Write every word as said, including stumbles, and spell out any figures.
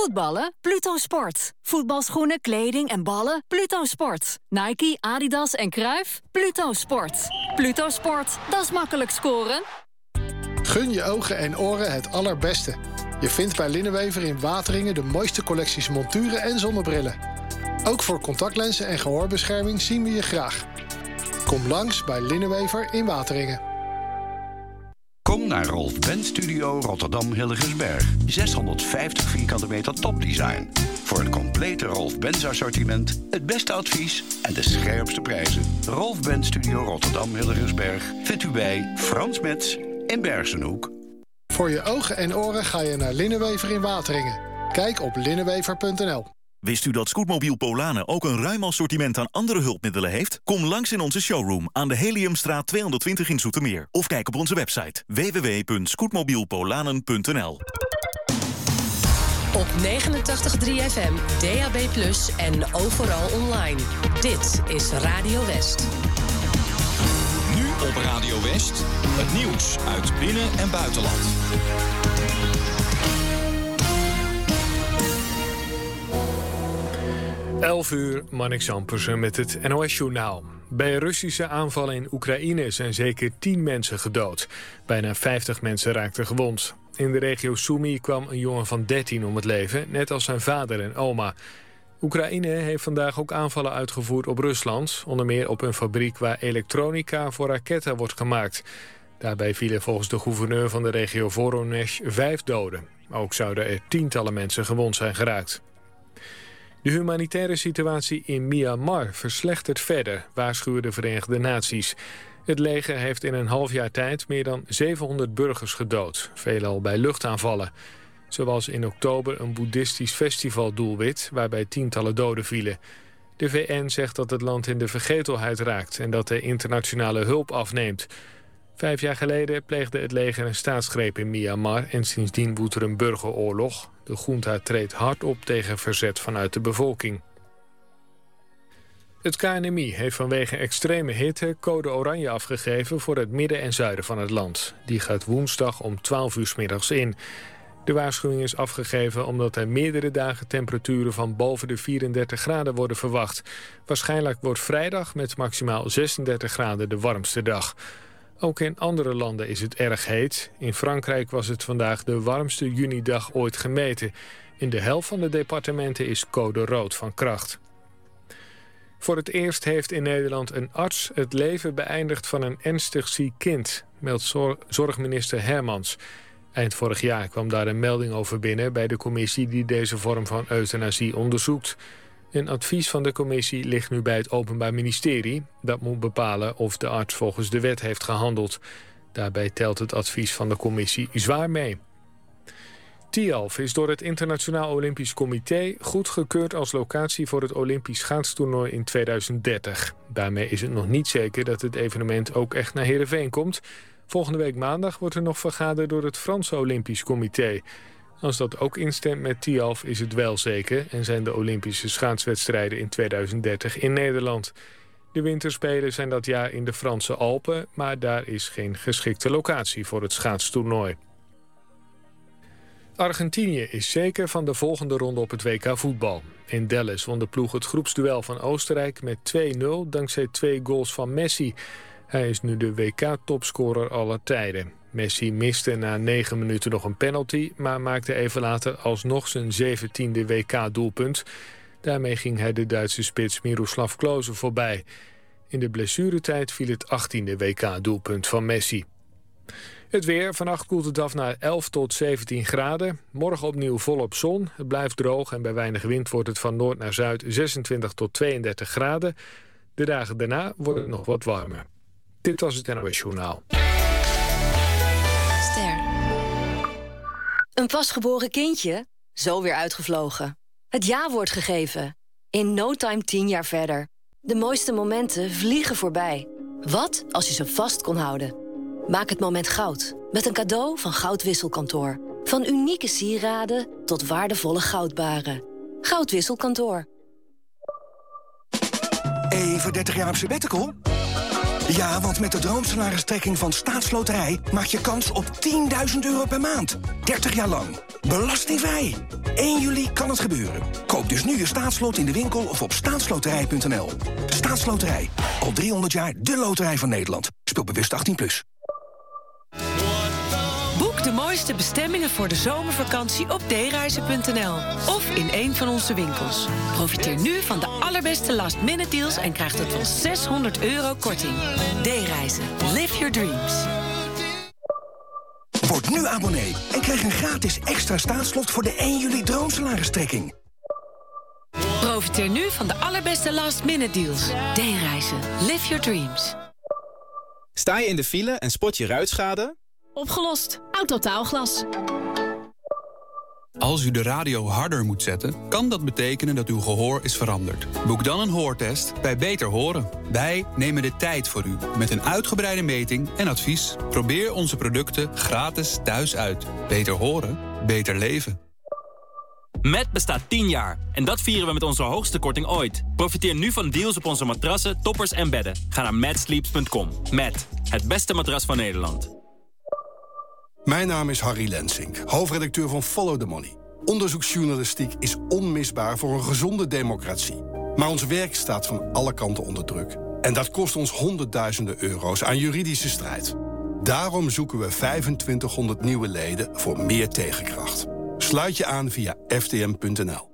Voetballen? Pluto Sport. Voetbalschoenen, kleding en ballen? Pluto Sport. Nike, Adidas en Cruijff? Pluto Sport. Pluto Sport, dat is makkelijk scoren. Gun je ogen en oren het allerbeste. Je vindt bij Linnenwever in Wateringen de mooiste collecties monturen en zonnebrillen. Ook voor contactlenzen en gehoorbescherming zien we je graag. Kom langs bij Linnenwever in Wateringen. Kom naar Rolf Benz Studio Rotterdam Hillegersberg. zeshonderdvijftig vierkante meter topdesign. Voor het complete Rolf Benz assortiment, het beste advies en de scherpste prijzen. Rolf Benz Studio Rotterdam Hillegersberg vindt u bij Frans Metz in Bergsenhoek. Voor je ogen en oren ga je naar Linnenwever in Wateringen. Kijk op linnenwever punt n l. Wist u dat Scootmobiel Polanen ook een ruim assortiment aan andere hulpmiddelen heeft? Kom langs in onze showroom aan de Heliumstraat tweehonderdtwintig in Zoetermeer. Of kijk op onze website w w w punt scootmobielpolanen punt n l. Op negenentachtig komma drie F M, D A B plus, en overal online. Dit is Radio West. Nu op Radio West, het nieuws uit binnen- en buitenland. elf uur, Marnix Ampersen met het N O S-journaal. Bij Russische aanvallen in Oekraïne zijn zeker tien mensen gedood. Bijna vijftig mensen raakten gewond. In de regio Sumy kwam een jongen van dertien om het leven, net als zijn vader en oma. Oekraïne heeft vandaag ook aanvallen uitgevoerd op Rusland, onder meer op een fabriek waar elektronica voor raketten wordt gemaakt. Daarbij vielen volgens de gouverneur van de regio Voronezh vijf doden. Ook zouden er tientallen mensen gewond zijn geraakt. De humanitaire situatie in Myanmar verslechtert verder, waarschuwen de Verenigde Naties. Het leger heeft in een half jaar tijd meer dan zevenhonderd burgers gedood, veelal bij luchtaanvallen. Zoals in oktober een boeddhistisch festivaldoelwit waarbij tientallen doden vielen. De V N zegt dat het land in de vergetelheid raakt en dat de internationale hulp afneemt. Vijf jaar geleden pleegde het leger een staatsgreep in Myanmar en sindsdien woedt er een burgeroorlog. De junta treedt hard op tegen verzet vanuit de bevolking. Het K N M I heeft vanwege extreme hitte code oranje afgegeven voor het midden en zuiden van het land. Die gaat woensdag om twaalf uur 's middags in. De waarschuwing is afgegeven omdat er meerdere dagen temperaturen van boven de vierendertig graden worden verwacht. Waarschijnlijk wordt vrijdag met maximaal zesendertig graden de warmste dag. Ook in andere landen is het erg heet. In Frankrijk was het vandaag de warmste junidag ooit gemeten. In de helft van de departementen is code rood van kracht. Voor het eerst heeft in Nederland een arts het leven beëindigd van een ernstig ziek kind, meldt zorgminister Hermans. Eind vorig jaar kwam daar een melding over binnen bij de commissie die deze vorm van euthanasie onderzoekt. Een advies van de commissie ligt nu bij het Openbaar Ministerie. Dat moet bepalen of de arts volgens de wet heeft gehandeld. Daarbij telt het advies van de commissie zwaar mee. Tialf is door het Internationaal Olympisch Comité goedgekeurd als locatie voor het Olympisch schaatstoernooi in tweeduizend dertig. Daarmee is het nog niet zeker dat het evenement ook echt naar Heerenveen komt. Volgende week maandag wordt er nog vergaderd door het Franse Olympisch Comité. Als dat ook instemt met Tialf is het wel zeker en zijn de Olympische schaatswedstrijden in tweeduizend dertig in Nederland. De winterspelen zijn dat jaar in de Franse Alpen, maar daar is geen geschikte locatie voor het schaatstoernooi. Argentinië is zeker van de volgende ronde op het W K voetbal. In Dallas won de ploeg het groepsduel van Oostenrijk met twee nul dankzij twee goals van Messi. Hij is nu de W K-topscorer aller tijden. Messi miste na negen minuten nog een penalty, maar maakte even later alsnog zijn zeventiende W K-doelpunt. Daarmee ging hij de Duitse spits Miroslav Klose voorbij. In de blessuretijd viel het achttiende W K-doelpunt van Messi. Het weer, vannacht koelt het af naar elf tot zeventien graden. Morgen opnieuw volop zon. Het blijft droog en bij weinig wind wordt het van noord naar zuid zesentwintig tot tweeëndertig graden. De dagen daarna wordt het nog wat warmer. Dit was het N O S-journaal. Ster. Een pasgeboren kindje? Zo weer uitgevlogen. Het ja-woord gegeven. In no time tien jaar verder. De mooiste momenten vliegen voorbij. Wat als je ze vast kon houden? Maak het moment goud. Met een cadeau van Goudwisselkantoor. Van unieke sieraden tot waardevolle goudbaren. Goudwisselkantoor. Even dertig jaar op sabbatical? Ja, want met de droomsalaristrekking van Staatsloterij maak je kans op tienduizend euro per maand. dertig jaar lang. Belastingvrij. één juli kan het gebeuren. Koop dus nu je staatslot in de winkel of op staatsloterij punt n l. Staatsloterij. Al driehonderd jaar de loterij van Nederland. Speel bewust achttien plus. Boek de mooiste bestemmingen voor de zomervakantie op d reizen punt n l of in een van onze winkels. Profiteer nu van de allerbeste last-minute deals en krijg tot wel zeshonderd euro korting. D-reizen. Live your dreams. Word nu abonnee en krijg een gratis extra staatslot voor de één juli droomsalaristrekking. Profiteer nu van de allerbeste last-minute deals. D-reizen. Live your dreams. Sta je in de file en spot je ruitschade? Opgelost. Autotaalglas. Als u de radio harder moet zetten, kan dat betekenen dat uw gehoor is veranderd. Boek dan een hoortest bij Beter Horen. Wij nemen de tijd voor u met een uitgebreide meting en advies. Probeer onze producten gratis thuis uit. Beter horen, beter leven. Met bestaat tien jaar en dat vieren we met onze hoogste korting ooit. Profiteer nu van deals op onze matrassen, toppers en bedden. Ga naar mad sleeps punt com. Met het beste matras van Nederland. Mijn naam is Harry Lensink, hoofdredacteur van Follow the Money. Onderzoeksjournalistiek is onmisbaar voor een gezonde democratie. Maar ons werk staat van alle kanten onder druk. En dat kost ons honderdduizenden euro's aan juridische strijd. Daarom zoeken we vijfentwintighonderd nieuwe leden voor meer tegenkracht. Sluit je aan via f t m punt n l.